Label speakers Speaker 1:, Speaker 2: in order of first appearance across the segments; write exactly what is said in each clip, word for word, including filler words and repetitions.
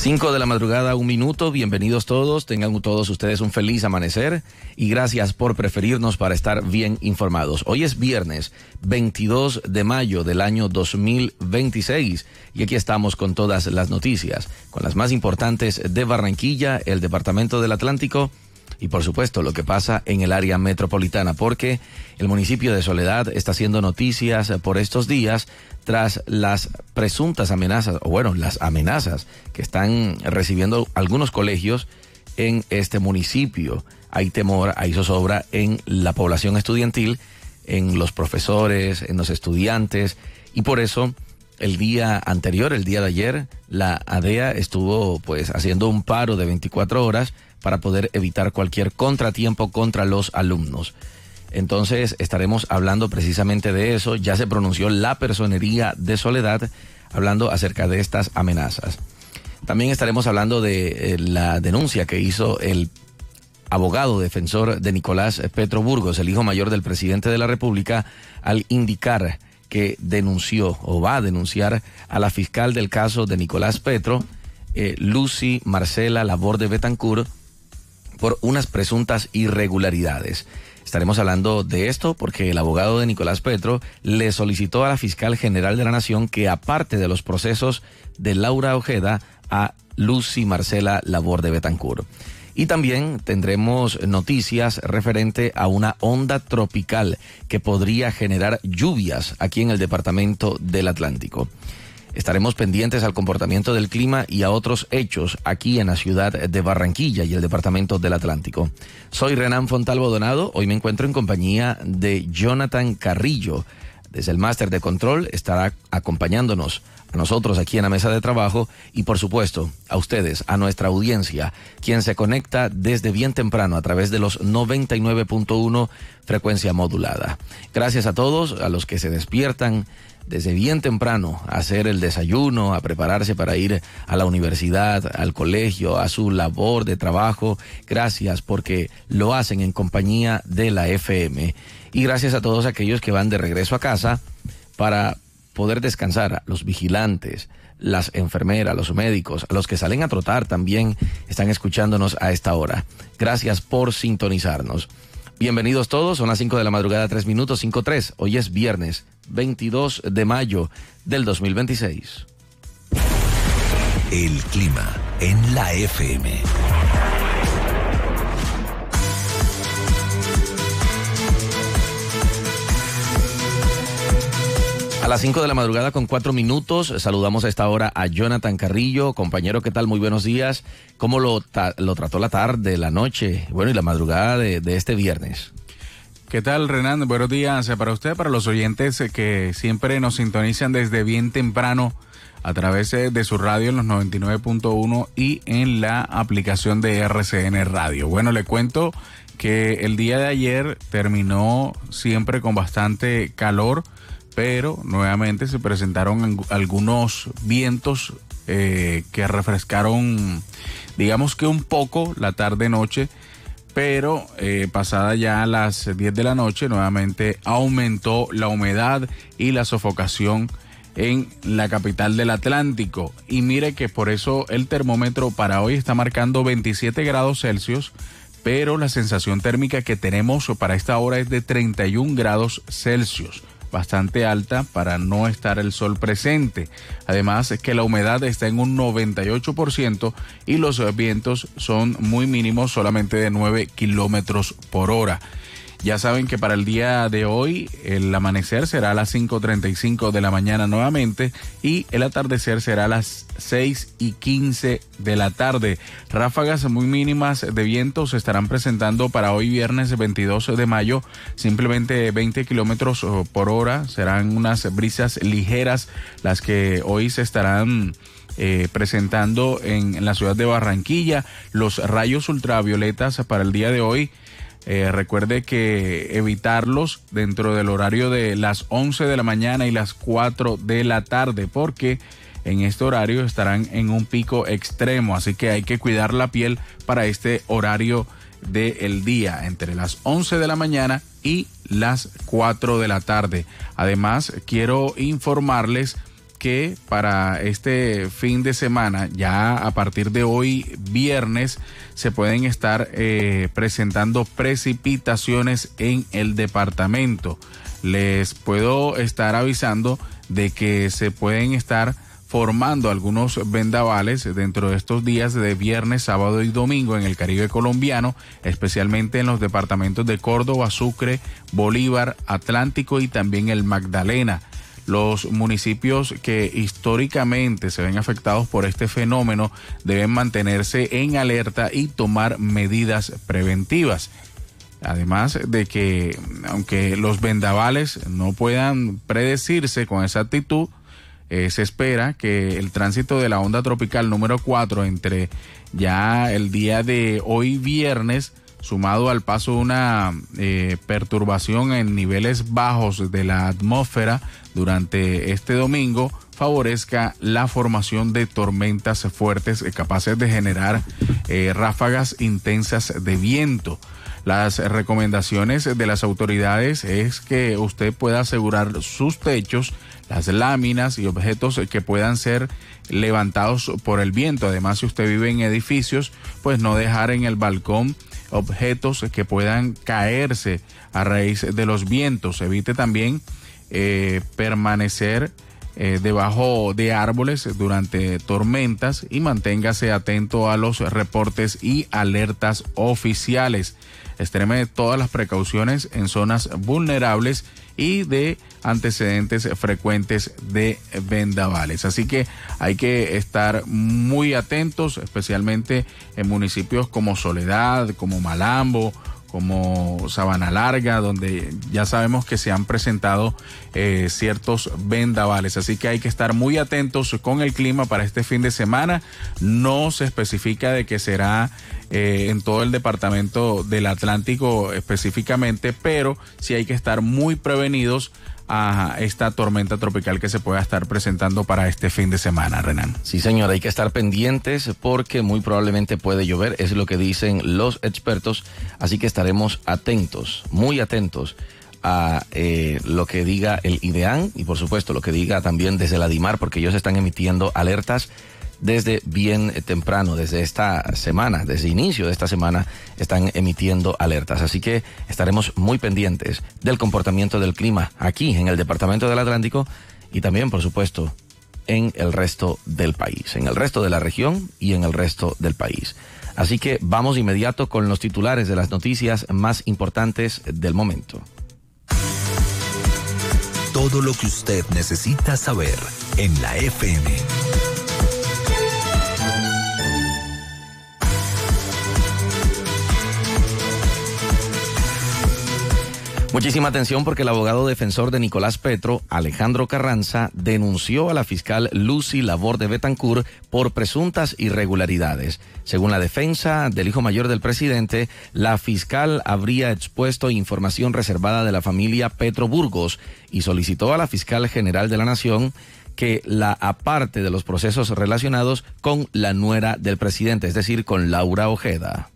Speaker 1: Cinco de la madrugada, un minuto. Bienvenidos todos. Tengan todos ustedes un feliz amanecer y gracias por preferirnos para estar bien informados. Hoy es viernes veintidós de mayo del año dos mil veintiséis y aquí estamos con todas las noticias, con las más importantes de Barranquilla, el Departamento del Atlántico y por supuesto lo que pasa en el área metropolitana, porque el municipio de Soledad está haciendo noticias por estos días tras las presuntas amenazas, o bueno, las amenazas que están recibiendo algunos colegios en este municipio. Hay temor, hay zozobra en la población estudiantil, en los profesores, en los estudiantes, y por eso el día anterior, el día de ayer, la A D E A estuvo pues haciendo un paro de veinticuatro horas para poder evitar cualquier contratiempo contra los alumnos. Entonces estaremos hablando precisamente de eso. Ya se pronunció la Personería de Soledad hablando acerca de estas amenazas. También estaremos hablando de eh, la denuncia que hizo el abogado defensor de Nicolás Petro Burgos, el hijo mayor del presidente de la República, al indicar que denunció o va a denunciar a la fiscal del caso de Nicolás Petro, eh, Lucy Marcela Laborde Betancourt, por unas presuntas irregularidades. Estaremos hablando de esto porque el abogado de Nicolás Petro le solicitó a la fiscal general de la Nación que aparte de los procesos de Laura Ojeda a Lucy Marcela Laborde Betancourt. Y también tendremos noticias referente a una onda tropical que podría generar lluvias aquí en el departamento del Atlántico. Estaremos pendientes al comportamiento del clima y a otros hechos aquí en la ciudad de Barranquilla y el departamento del Atlántico. Soy Renan Fontalvo Donado. Hoy me encuentro en compañía de Jonathan Carrillo. Desde el máster de control estará acompañándonos a nosotros aquí en la mesa de trabajo y por supuesto a ustedes, a nuestra audiencia, quien se conecta desde bien temprano a través de los noventa y nueve punto uno frecuencia modulada. Gracias a todos, a los que se despiertan desde bien temprano a hacer el desayuno, a prepararse para ir a la universidad, al colegio, a su labor de trabajo. Gracias porque lo hacen en compañía de la F M. Y gracias a todos aquellos que van de regreso a casa para poder descansar, los vigilantes, las enfermeras, los médicos, a los que salen a trotar también están escuchándonos a esta hora. Gracias por sintonizarnos. Bienvenidos todos, son las cinco de la madrugada, tres minutos, cinco tres. Hoy es viernes veintidós de mayo del dos mil veintiséis.
Speaker 2: El clima en la F M.
Speaker 1: A las cinco de la madrugada con cuatro minutos, saludamos a esta hora a Jonathan Carrillo. Compañero, ¿qué tal? Muy buenos días. ¿Cómo lo, ta- lo trató la tarde, la noche, bueno, y la madrugada de, de este viernes?
Speaker 3: ¿Qué tal, Renan? Buenos días para usted, para los oyentes que siempre nos sintonizan desde bien temprano a través de su radio en los noventa y nueve punto uno y en la aplicación de R C N Radio. Bueno, le cuento que el día de ayer terminó siempre con bastante calor, pero nuevamente se presentaron algunos vientos eh, que refrescaron, digamos que un poco la tarde-noche, pero eh, pasada ya las diez de la noche nuevamente aumentó la humedad y la sofocación en la capital del Atlántico. Y mire que por eso el termómetro para hoy está marcando veintisiete grados Celsius, pero la sensación térmica que tenemos para esta hora es de treinta y un grados Celsius. Bastante alta para no estar el sol presente. Además es que la humedad está en un noventa y ocho por ciento y los vientos son muy mínimos, solamente de nueve kilómetros por hora. Ya saben que para el día de hoy el amanecer será a las cinco treinta y cinco de la mañana nuevamente y el atardecer será a las seis y quince de la tarde. Ráfagas muy mínimas de viento se estarán presentando para hoy viernes veintidós de mayo, simplemente veinte kilómetros por hora. Serán unas brisas ligeras las que hoy se estarán Eh, presentando en, en la ciudad de Barranquilla. Los rayos ultravioletas para el día de hoy, eh, recuerde que evitarlos dentro del horario de las once de la mañana y las cuatro de la tarde, porque en este horario estarán en un pico extremo, así que hay que cuidar la piel para este horario del día, entre las once de la mañana y las cuatro de la tarde. Además, quiero informarles que para este fin de semana, ya a partir de hoy viernes, se pueden estar eh, presentando precipitaciones en el departamento. Les puedo estar avisando de que se pueden estar formando algunos vendavales dentro de estos días de viernes, sábado y domingo en el Caribe colombiano, especialmente en los departamentos de Córdoba, Sucre, Bolívar, Atlántico y también el Magdalena. Los municipios que históricamente se ven afectados por este fenómeno deben mantenerse en alerta y tomar medidas preventivas. Además de que, aunque los vendavales no puedan predecirse con exactitud, Eh, se espera que el tránsito de la onda tropical número cuatro entre ya el día de hoy viernes, sumado al paso de una eh, perturbación en niveles bajos de la atmósfera durante este domingo, favorezca la formación de tormentas fuertes eh, capaces de generar eh, ráfagas intensas de viento. Las recomendaciones de las autoridades es que usted pueda asegurar sus techos, las láminas y objetos que puedan ser levantados por el viento. Además, si usted vive en edificios, pues no dejar en el balcón objetos que puedan caerse a raíz de los vientos. Evite también eh, permanecer eh, debajo de árboles durante tormentas y manténgase atento a los reportes y alertas oficiales. Extreme todas las precauciones en zonas vulnerables y de antecedentes frecuentes de vendavales. Así que hay que estar muy atentos, especialmente en municipios como Soledad, como Malambo, como Sabana Larga, donde ya sabemos que se han presentado eh, ciertos vendavales. Así que hay que estar muy atentos con el clima para este fin de semana. No se especifica de que será eh, en todo el departamento del Atlántico específicamente, pero sí hay que estar muy prevenidos a esta tormenta tropical que se pueda estar presentando para este fin de semana, Renan.
Speaker 1: Sí, señor, hay que estar pendientes porque muy probablemente puede llover, es lo que dicen los expertos, así que estaremos atentos, muy atentos a eh, lo que diga el IDEAN y por supuesto lo que diga también desde la DIMAR, porque ellos están emitiendo alertas desde bien temprano, desde esta semana, desde inicio de esta semana, están emitiendo alertas. Así que estaremos muy pendientes del comportamiento del clima aquí en el departamento del Atlántico y también, por supuesto, en el resto del país, en el resto de la región y en el resto del país. Así que vamos de inmediato con los titulares de las noticias más importantes del momento.
Speaker 2: Todo lo que usted necesita saber en la F M.
Speaker 1: Muchísima atención porque el abogado defensor de Nicolás Petro, Alejandro Carranza, denunció a la fiscal Lucy Laborde Betancourt por presuntas irregularidades. Según la defensa del hijo mayor del presidente, la fiscal habría expuesto información reservada de la familia Petro Burgos y solicitó a la fiscal general de la Nación que la aparte de los procesos relacionados con la nuera del presidente, es decir, con Laura Ojeda.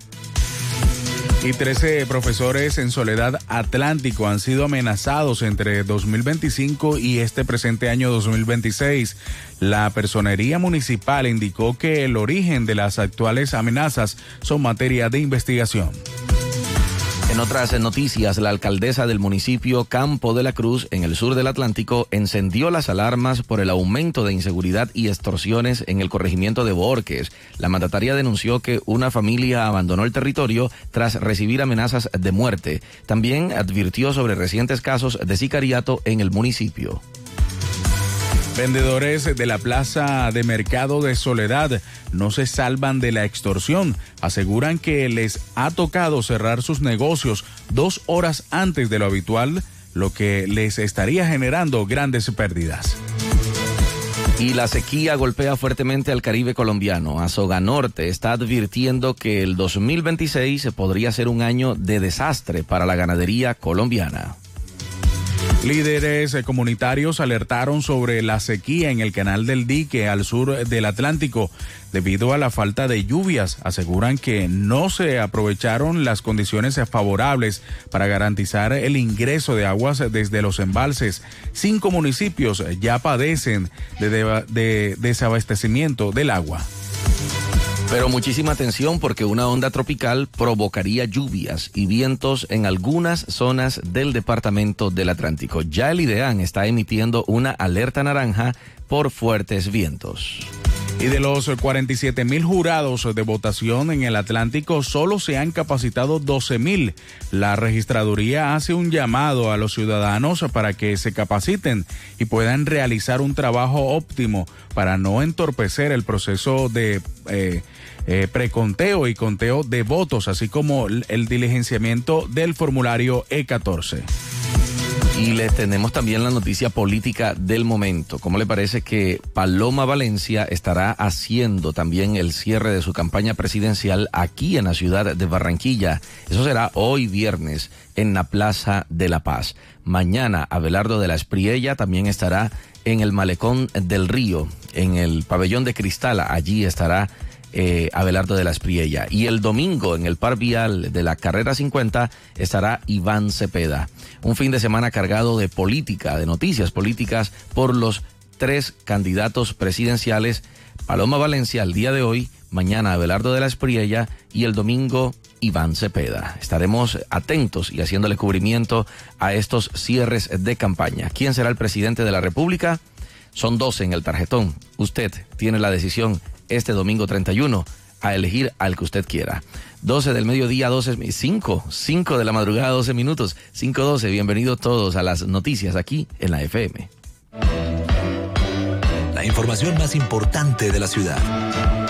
Speaker 3: Y trece profesores en Soledad Atlántico han sido amenazados entre dos mil veinticinco y este presente año dos mil veintiséis. La personería municipal indicó que el origen de las actuales amenazas son materia de investigación.
Speaker 1: En otras noticias, la alcaldesa del municipio Campo de la Cruz, en el sur del Atlántico, encendió las alarmas por el aumento de inseguridad y extorsiones en el corregimiento de Bohorques. La mandataria denunció que una familia abandonó el territorio tras recibir amenazas de muerte. También advirtió sobre recientes casos de sicariato en el municipio.
Speaker 3: Vendedores de la plaza de mercado de Soledad no se salvan de la extorsión. Aseguran que les ha tocado cerrar sus negocios dos horas antes de lo habitual, lo que les estaría generando grandes pérdidas.
Speaker 1: Y la sequía golpea fuertemente al Caribe colombiano. Azoga Norte está advirtiendo que el dos mil veintiséis podría ser un año de desastre para la ganadería colombiana.
Speaker 3: Líderes comunitarios alertaron sobre la sequía en el canal del Dique al sur del Atlántico debido a la falta de lluvias. Aseguran que no se aprovecharon las condiciones favorables para garantizar el ingreso de aguas desde los embalses. Cinco municipios ya padecen de, de, de desabastecimiento del agua.
Speaker 1: Pero muchísima atención porque una onda tropical provocaría lluvias y vientos en algunas zonas del departamento del Atlántico. Ya el IDEAN está emitiendo una alerta naranja por fuertes vientos.
Speaker 3: Y de los cuarenta y siete mil jurados de votación en el Atlántico, solo se han capacitado doce mil. La registraduría hace un llamado a los ciudadanos para que se capaciten y puedan realizar un trabajo óptimo para no entorpecer el proceso de eh, eh, preconteo y conteo de votos, así como el diligenciamiento del formulario E catorce.
Speaker 1: Y les tenemos también la noticia política del momento. ¿Cómo le parece que Paloma Valencia estará haciendo también el cierre de su campaña presidencial aquí en la ciudad de Barranquilla? Eso será hoy viernes en la Plaza de la Paz. Mañana Abelardo de la Espriella también estará en el Malecón del Río, en el Pabellón de Cristal. Allí estará Eh, Abelardo de la Espriella. Y el domingo en el Par Vial de la Carrera cincuenta estará Iván Cepeda. Un fin de semana cargado de política, de noticias políticas por los tres candidatos presidenciales. Paloma Valencia el día de hoy, mañana Abelardo de la Espriella y el domingo Iván Cepeda. Estaremos atentos y haciéndole cubrimiento a estos cierres de campaña. ¿Quién será el presidente de la República? Son doce en el tarjetón. Usted tiene la decisión este domingo treinta y uno a elegir al que usted quiera. doce del mediodía, doce, cinco, cinco de la madrugada, doce minutos, cinco doce. Bienvenidos todos a las noticias aquí en la F M.
Speaker 2: La información más importante de la ciudad.